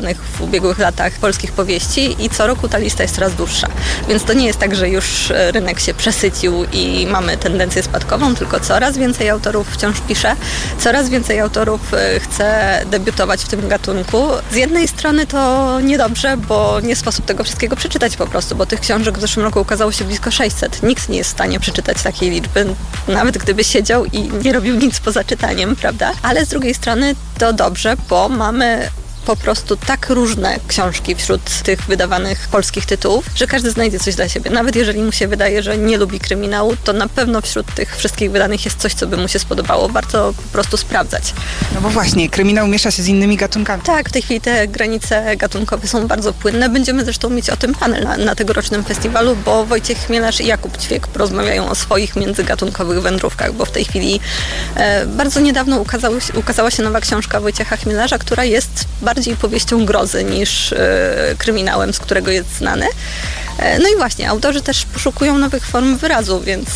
wydanych w ubiegłych latach polskich powieści i co roku ta lista jest coraz dłuższa. Więc to nie jest tak, że już rynek się przesycił i mamy tendencję spadkową, tylko coraz więcej autorów wciąż pisze, coraz więcej autorów chce debiutować w tym gatunku. Z jednej strony to niedobrze, bo nie sposób tego wszystkiego przeczytać po prostu, bo tych książek w zeszłym roku ukazało się blisko 600. Nikt nie jest w stanie przeczytać takiej liczby, nawet gdyby siedział i nie robił nic poza czytaniem, prawda? Ale z drugiej strony to dobrze, bo mamy po prostu tak różne książki wśród tych wydawanych polskich tytułów, że każdy znajdzie coś dla siebie. Nawet jeżeli mu się wydaje, że nie lubi kryminału, to na pewno wśród tych wszystkich wydanych jest coś, co by mu się spodobało. Warto po prostu sprawdzać. No bo właśnie, kryminał miesza się z innymi gatunkami. Tak, w tej chwili te granice gatunkowe są bardzo płynne. Będziemy zresztą mieć o tym panel na tegorocznym festiwalu, bo Wojciech Chmielarz i Jakub Ćwiek porozmawiają o swoich międzygatunkowych wędrówkach, bo w tej chwili bardzo niedawno ukazała się nowa książka Wojciecha Chmielarza, która jest bardziej powieścią grozy niż kryminałem, z którego jest znany. No i właśnie, autorzy też poszukują nowych form wyrazu, więc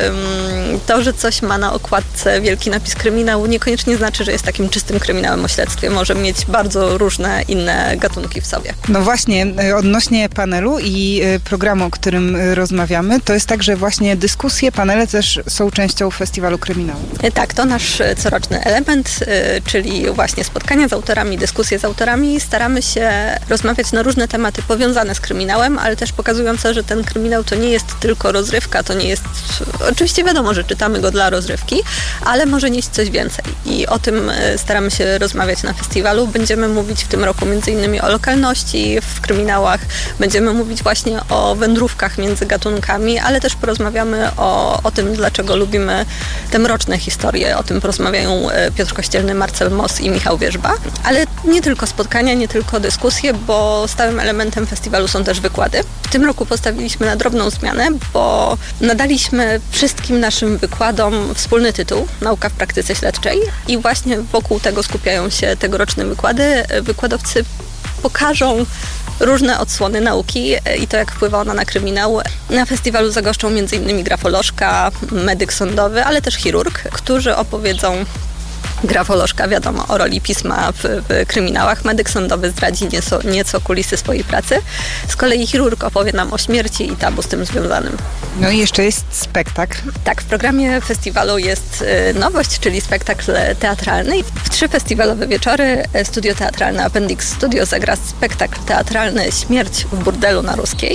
to, że coś ma na okładce wielki napis kryminał, niekoniecznie znaczy, że jest takim czystym kryminałem o śledztwie. Może mieć bardzo różne inne gatunki w sobie. No właśnie, odnośnie panelu i programu, o którym rozmawiamy, to jest tak, że właśnie dyskusje, panele też są częścią Festiwalu Kryminału. Tak, to nasz coroczny element, czyli właśnie spotkania z autorami, dyskusje z autorami. Staramy się rozmawiać na różne tematy powiązane z kryminałem, ale też pokazujące, że ten kryminał to nie jest tylko rozrywka, to nie jest... Oczywiście wiadomo, że czytamy go dla rozrywki, ale może nieść coś więcej. I o tym staramy się rozmawiać na festiwalu. Będziemy mówić w tym roku m.in. o lokalności w kryminałach, będziemy mówić właśnie o wędrówkach między gatunkami, ale też porozmawiamy o tym, dlaczego lubimy te mroczne historie. O tym porozmawiają Piotr Kościelny, Marcel Moss i Michał Wierzba. Ale nie tylko spotkania, nie tylko dyskusje, bo stałym elementem festiwalu są też wykłady. W tym roku postawiliśmy na drobną zmianę, bo nadaliśmy wszystkim naszym wykładom wspólny tytuł Nauka w praktyce śledczej i właśnie wokół tego skupiają się tegoroczne wykłady. Wykładowcy pokażą różne odsłony nauki i to, jak wpływa ona na kryminał. Na festiwalu zagoszczą m.in. grafolożka, medyk sądowy, ale też chirurg, którzy opowiedzą. Grafolożka, wiadomo, o roli pisma w kryminałach. Medyk sądowy zdradzi nieco kulisy swojej pracy. Z kolei chirurg opowie nam o śmierci i tabu z tym związanym. No i jeszcze jest spektakl. Tak, w programie festiwalu jest nowość, czyli spektakl teatralny. W 3 festiwalowe wieczory Studio Teatralne Appendix Studio zagra spektakl teatralny Śmierć w burdelu na Ruskiej.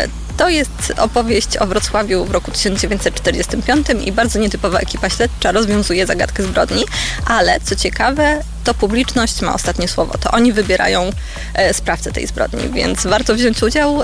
To jest opowieść o Wrocławiu w roku 1945 i bardzo nietypowa ekipa śledcza rozwiązuje zagadkę zbrodni, ale co ciekawe, to publiczność ma ostatnie słowo. To oni wybierają sprawcę tej zbrodni, więc warto wziąć udział,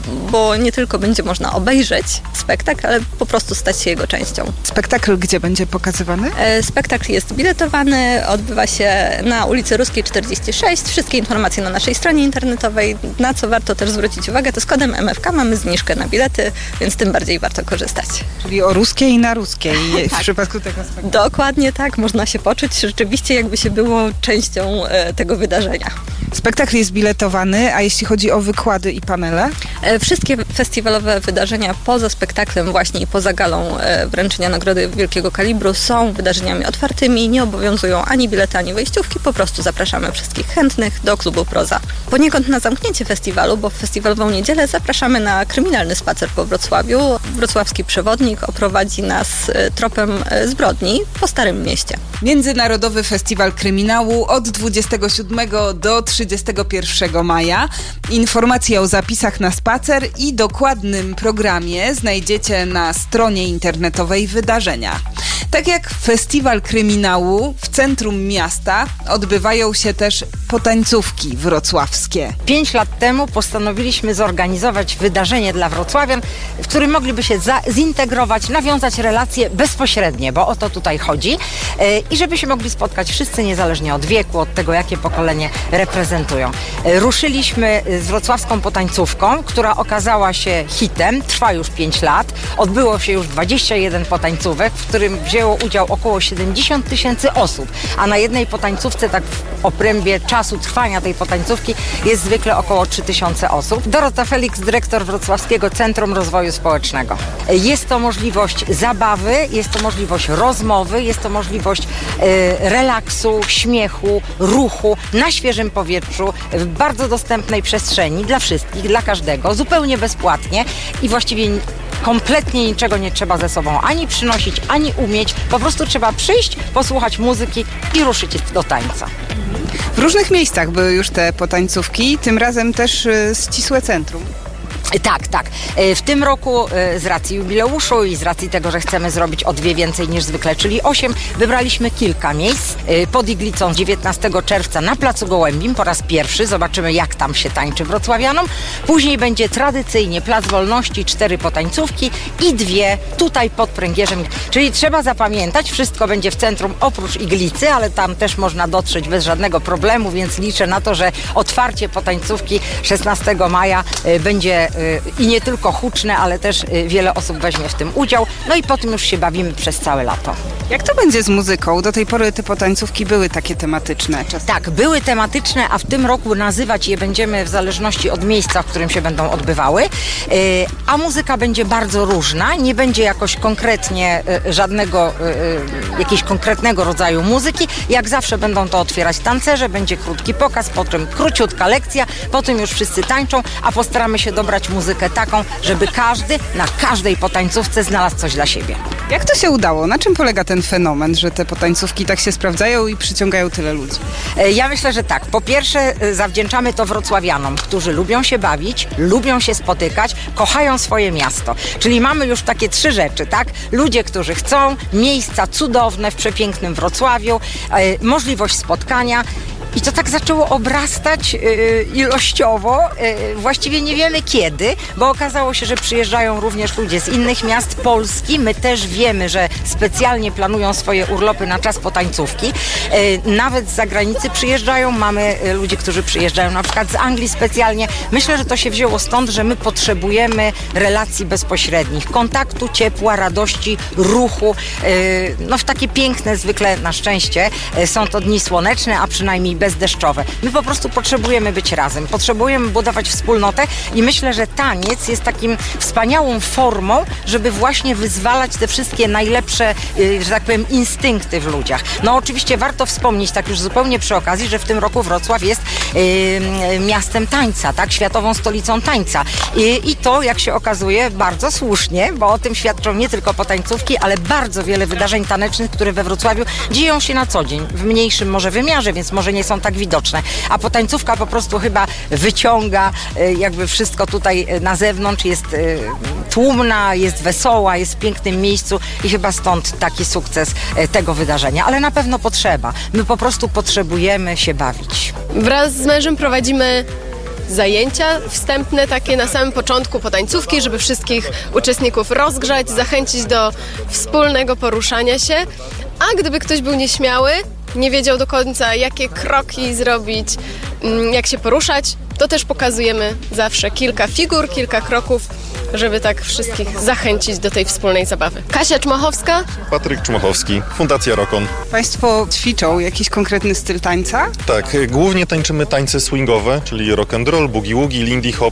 bo nie tylko będzie można obejrzeć spektakl, ale po prostu stać się jego częścią. Spektakl gdzie będzie pokazywany? Spektakl jest biletowany, odbywa się na ulicy Ruskiej 46. Wszystkie informacje na naszej stronie internetowej. Na co warto też zwrócić uwagę, to z kodem MFK mamy zniżkę na bilety, więc tym bardziej warto korzystać. Czyli o Ruskiej i na Ruskiej w przypadku tego spektaklu. Dokładnie tak, można się poczuć rzeczywiście, jakby się było częścią tego wydarzenia. Spektakl jest biletowany, a jeśli chodzi o wykłady i panele? Wszystkie festiwalowe wydarzenia poza spektaklem właśnie i poza galą wręczenia nagrody wielkiego kalibru są wydarzeniami otwartymi, nie obowiązują ani bilety, ani wejściówki, po prostu zapraszamy wszystkich chętnych do klubu Proza. Poniekąd na zamknięcie festiwalu, bo w festiwalową niedzielę zapraszamy na kryminalny spacer po Wrocławiu. Wrocławski przewodnik oprowadzi nas tropem zbrodni po Starym Mieście. Międzynarodowy Festiwal Kryminału od 27 do 31 maja. Informacje o zapisach na spacer i dokładnym programie znajdziecie na stronie internetowej wydarzenia. Tak jak Festiwal Kryminału w centrum miasta odbywają się też potańcówki wrocławskie. 5 lat temu postanowiliśmy zorganizować wydarzenie dla wrocławian, w którym mogliby się zintegrować, nawiązać relacje bezpośrednie, bo o to tutaj chodzi i żeby się mogli spotkać wszyscy niezależnie od wieku, od tego, jakie pokolenie reprezentują. Ruszyliśmy z wrocławską potańcówką, która okazała się hitem, trwa już 5 lat, odbyło się już 21 potańcówek, w którym wzięło udział około 70 000 osób, a na jednej potańcówce, tak w obrębie czasu czasu trwania tej potańcówki jest zwykle około 3000 osób. Dorota Felix, dyrektor Wrocławskiego Centrum Rozwoju Społecznego. Jest to możliwość zabawy, jest to możliwość rozmowy, jest to możliwość relaksu, śmiechu, ruchu na świeżym powietrzu, w bardzo dostępnej przestrzeni dla wszystkich, dla każdego, zupełnie bezpłatnie i właściwie kompletnie niczego nie trzeba ze sobą ani przynosić, ani umieć. Po prostu trzeba przyjść, posłuchać muzyki i ruszyć do tańca. W różnych miejscach były już te potańcówki, tym razem też ścisłe centrum. Tak. W tym roku z racji jubileuszu i z racji tego, że chcemy zrobić o 2 więcej niż zwykle, czyli 8, wybraliśmy kilka miejsc. Pod Iglicą 19 czerwca na Placu Gołębim po raz pierwszy. Zobaczymy, jak tam się tańczy wrocławianom. Później będzie tradycyjnie Plac Wolności, 4 potańcówki i 2 tutaj pod Pręgierzem. Czyli trzeba zapamiętać, wszystko będzie w centrum oprócz Iglicy, ale tam też można dotrzeć bez żadnego problemu, więc liczę na to, że otwarcie potańcówki 16 maja będzie i nie tylko huczne, ale też wiele osób weźmie w tym udział. No i potem już się bawimy przez całe lato. Jak to będzie z muzyką? Do tej pory te potańcówki były takie tematyczne. Tak, były tematyczne, a w tym roku nazywać je będziemy w zależności od miejsca, w którym się będą odbywały. A muzyka będzie bardzo różna. Nie będzie jakoś konkretnie jakiegoś konkretnego rodzaju muzyki. Jak zawsze będą to otwierać tancerze, będzie krótki pokaz, potem króciutka lekcja, potem już wszyscy tańczą, a postaramy się dobrać muzykę taką, żeby każdy na każdej potańcówce znalazł coś dla siebie. Jak to się udało? Na czym polega ten fenomen, że te potańcówki tak się sprawdzają i przyciągają tyle ludzi? Ja myślę, że tak. Po pierwsze zawdzięczamy to wrocławianom, którzy lubią się bawić, lubią się spotykać, kochają swoje miasto. Czyli mamy już takie 3 rzeczy, tak? Ludzie, którzy chcą, miejsca cudowne w przepięknym Wrocławiu, możliwość spotkania. I to tak zaczęło obrastać ilościowo. Właściwie nie wiemy kiedy, bo okazało się, że przyjeżdżają również ludzie z innych miast Polski. My też wiemy, że specjalnie planują swoje urlopy na czas potańcówki. Nawet z zagranicy przyjeżdżają. Mamy ludzi, którzy przyjeżdżają na przykład z Anglii specjalnie. Myślę, że to się wzięło stąd, że my potrzebujemy relacji bezpośrednich, kontaktu, ciepła, radości, ruchu. No w takie piękne zwykle na szczęście są to dni słoneczne, a przynajmniej bezdeszczowe. My po prostu potrzebujemy być razem, potrzebujemy budować wspólnotę i myślę, że taniec jest takim wspaniałą formą, żeby właśnie wyzwalać te wszystkie najlepsze, że tak powiem, instynkty w ludziach. No oczywiście warto wspomnieć, tak już zupełnie przy okazji, że w tym roku Wrocław jest miastem tańca, tak? Światową stolicą tańca. I to, jak się okazuje, bardzo słusznie, bo o tym świadczą nie tylko potańcówki, ale bardzo wiele wydarzeń tanecznych, które we Wrocławiu dzieją się na co dzień, w mniejszym może wymiarze, więc może nie są tak widoczne. A potańcówka po prostu chyba wyciąga jakby wszystko tutaj na zewnątrz, jest tłumna, jest wesoła, jest w pięknym miejscu i chyba stąd taki sukces tego wydarzenia. Ale na pewno potrzeba. My po prostu potrzebujemy się bawić. Wraz z mężem prowadzimy zajęcia wstępne takie na samym początku potańcówki, żeby wszystkich uczestników rozgrzać, zachęcić do wspólnego poruszania się. A gdyby ktoś był nieśmiały, nie wiedział do końca, jakie kroki zrobić, jak się poruszać, to też pokazujemy zawsze kilka figur, kilka kroków, żeby tak wszystkich zachęcić do tej wspólnej zabawy. Kasia Czmachowska. Patryk Czmachowski, Fundacja Rokon. Państwo ćwiczą jakiś konkretny styl tańca? Tak, głównie tańczymy tańce swingowe, czyli rock and roll, boogie-woogie, lindy hop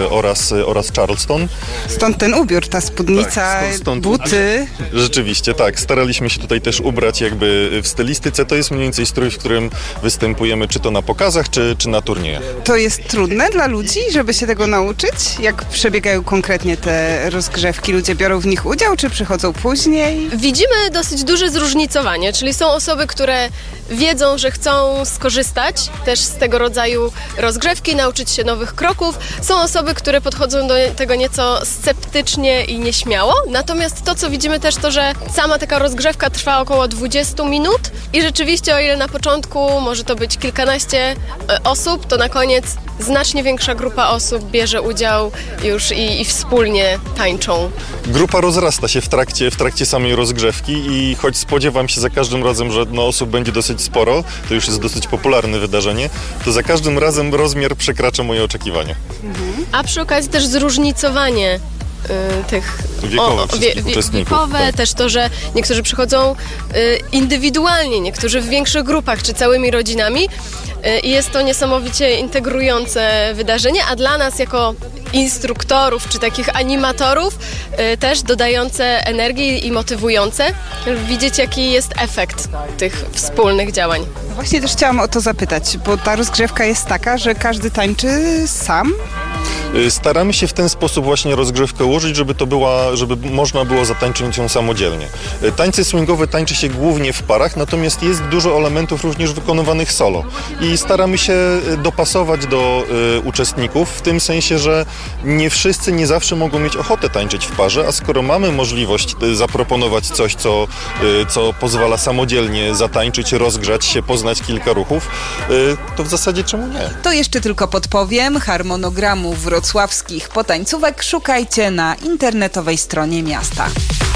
oraz charleston. Stąd ten ubiór, ta spódnica, stąd buty. Rzeczywiście, tak. Staraliśmy się tutaj też ubrać jakby w stylistyce. To jest mniej więcej strój, w którym występujemy czy to na pokazach, czy na turniejach. To jest trudne dla ludzi, żeby się tego nauczyć? Jak przebiegają konkretnie te rozgrzewki? Ludzie biorą w nich udział, czy przychodzą później? Widzimy dosyć duże zróżnicowanie, czyli są osoby, które wiedzą, że chcą skorzystać też z tego rodzaju rozgrzewki, nauczyć się nowych kroków. Są osoby, które podchodzą do tego nieco sceptycznie i nieśmiało. Natomiast to, co widzimy też, to, że sama taka rozgrzewka trwa około 20 minut i rzeczywiście, o ile na początku może to być kilkanaście osób, to na koniec znacznie większa grupa osób bierze udział już i wspólnie tańczą. Grupa rozrasta się w trakcie samej rozgrzewki i choć spodziewam się za każdym razem, że osób będzie dosyć sporo, to już jest dosyć popularne wydarzenie, to za każdym razem rozmiar przekracza moje oczekiwania. A przy okazji też zróżnicowanie tych uczestników. wiekowe, Tak. też to, że niektórzy przychodzą indywidualnie, niektórzy w większych grupach, czy całymi rodzinami i jest to niesamowicie integrujące wydarzenie, a dla nas jako instruktorów, czy takich animatorów też dodające energii i motywujące, widzieć jaki jest efekt tych wspólnych działań. Właśnie też chciałam o to zapytać, bo ta rozgrzewka jest taka, że każdy tańczy sam? Staramy się w ten sposób właśnie rozgrzewkę ułożyć, żeby można było zatańczyć ją samodzielnie. Tańce swingowe tańczy się głównie w parach, natomiast jest dużo elementów również wykonywanych solo. I staramy się dopasować do uczestników, w tym sensie, że nie wszyscy nie zawsze mogą mieć ochotę tańczyć w parze, a skoro mamy możliwość zaproponować coś, co pozwala samodzielnie zatańczyć, rozgrzać się, poznać kilka ruchów, to w zasadzie czemu nie? To jeszcze tylko podpowiem, harmonogramu wrocławskich potańcówek szukajcie na internetowej stronie miasta.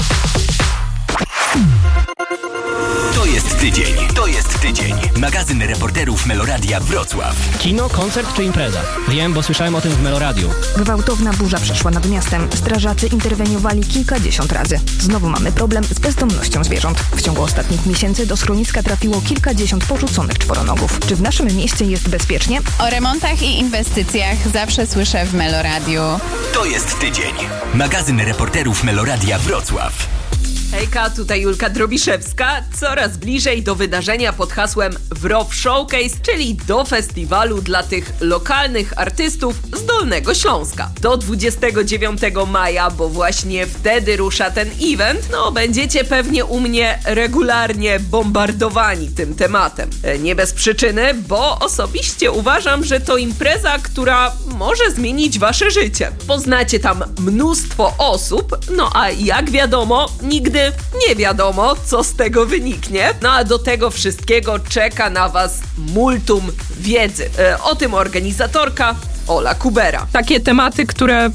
To jest tydzień. Magazyn reporterów Meloradia Wrocław. Kino, koncert czy impreza? Wiem, bo słyszałem o tym w Meloradiu. Gwałtowna burza przeszła nad miastem. Strażacy interweniowali kilkadziesiąt razy. Znowu mamy problem z bezdomnością zwierząt. W ciągu ostatnich miesięcy do schroniska trafiło kilkadziesiąt porzuconych czworonogów. Czy w naszym mieście jest bezpiecznie? O remontach i inwestycjach zawsze słyszę w Meloradiu. To jest tydzień. Magazyn reporterów Meloradia Wrocław. Hejka, tutaj Julka Drobiszewska. Coraz bliżej do wydarzenia pod hasłem Wrow Showcase, czyli do festiwalu dla tych lokalnych artystów z Dolnego Śląska. Do 29 maja, bo właśnie wtedy rusza ten event, będziecie pewnie u mnie regularnie bombardowani tym tematem. Nie bez przyczyny, bo osobiście uważam, że to impreza, która może zmienić wasze życie. Poznacie tam mnóstwo osób, a jak wiadomo, nigdy nie wiadomo, co z tego wyniknie. A do tego wszystkiego czeka na was multum wiedzy. O tym organizatorka Ola Kubera. Takie tematy, które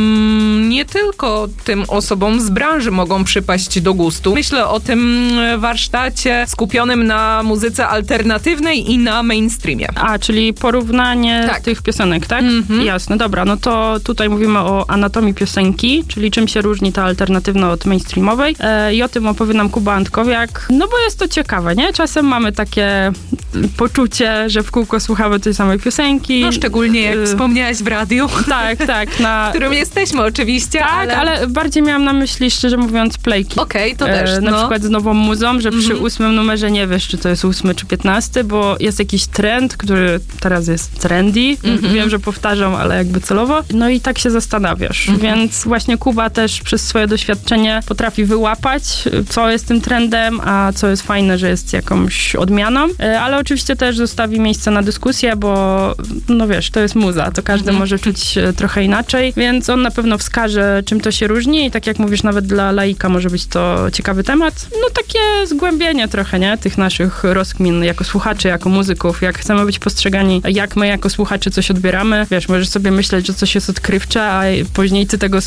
nie tylko tym osobom z branży mogą przypaść do gustu. Myślę o tym warsztacie skupionym na muzyce alternatywnej i na mainstreamie. Czyli porównanie tych piosenek, tak? Jasne, dobra, to tutaj mówimy o anatomii piosenki, czyli czym się różni ta alternatywna od mainstreamowej. I o tym opowie nam Kuba Antkowiak, bo jest to ciekawe, nie? Czasem mamy takie poczucie, że w kółko słuchamy tej samej piosenki. Szczególnie jak wspomniałaś w radiu. Tak. W którym jesteśmy oczywiście, tak, ale bardziej miałam na myśli, szczerze mówiąc, playki. Okej, to też. Na przykład z nową muzą, że przy 8 numerze nie wiesz, czy to jest 8 czy 15, bo jest jakiś trend, który teraz jest trendy. Wiem, że powtarzam, ale jakby celowo. I tak się zastanawiasz. Więc właśnie Kuba też przez swoje doświadczenie potrafi wyłapać, co jest tym trendem, a co jest fajne, że jest jakąś odmianą. Ale oczywiście też zostawi miejsce na dyskusję, bo wiesz, to jest muza, to każdy może czuć trochę inaczej, więc on na pewno wskaże, czym to się różni i tak jak mówisz, nawet dla laika może być to ciekawy temat. Takie zgłębienie trochę, nie? Tych naszych rozkmin jako słuchaczy, jako muzyków, jak chcemy być postrzegani, jak my jako słuchacze coś odbieramy. Wiesz, możesz sobie myśleć, że coś jest odkrywcze, a później ty tego